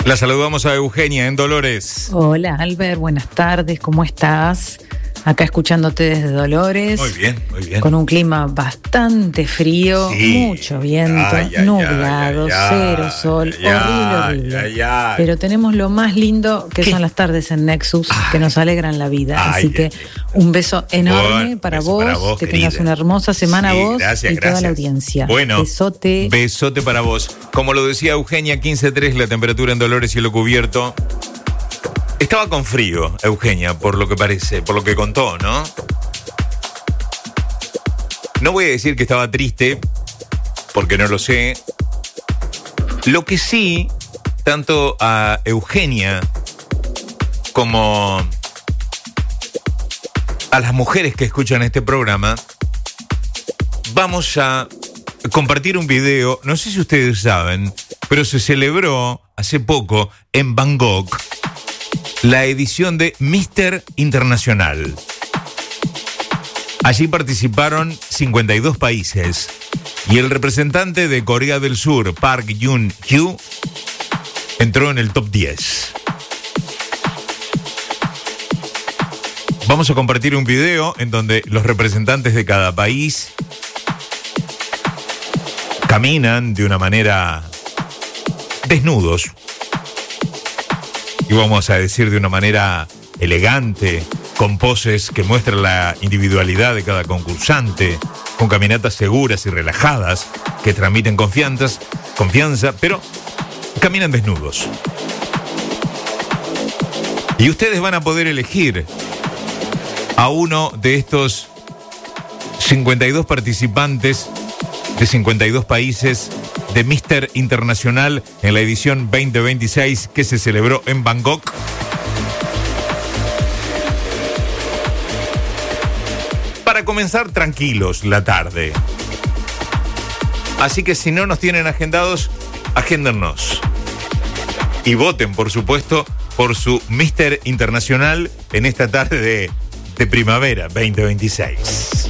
La saludamos a Eugenia en Dolores. Hola, Albert, buenas tardes, ¿cómo estás? Acá escuchándote desde Dolores. Muy bien, muy bien. Con un clima bastante frío, Sí. mucho viento, nublado, cero sol, horrible. Pero tenemos lo más lindo que son las tardes en Nexus, que nos alegran la vida. Así que un beso enorme para vos, que tengas una hermosa semana vos y toda la audiencia. Bueno, besote para vos. Como lo decía Eugenia, 15.3 la temperatura en Dolores, cielo cubierto. Estaba con frío, Eugenia, por lo que parece, por lo que contó, ¿no? No voy a decir que estaba triste, porque no lo sé. Lo que sí, tanto a Eugenia como a las mujeres que escuchan este programa, vamos a compartir un video, no sé si ustedes saben, pero se celebró hace poco en Bangkok la edición de Mr. Internacional. Allí participaron 52 países y el representante de Corea del Sur, Park Jun-hyo, entró en el top 10. Vamos a compartir un video en donde los representantes de cada país caminan de una manera desnudos. Y vamos a decir de una manera elegante, con poses que muestran la individualidad de cada concursante, con caminatas seguras y relajadas que transmiten confianza, pero caminan desnudos. Y ustedes van a poder elegir a uno de estos 52 participantes de 52 países de Mr. Internacional en la edición 2026 que se celebró en Bangkok. Para comenzar tranquilos la tarde. Así que si no nos tienen agendados, agéndennos. Y voten, por supuesto, por su Mr. Internacional en esta tarde de primavera 2026.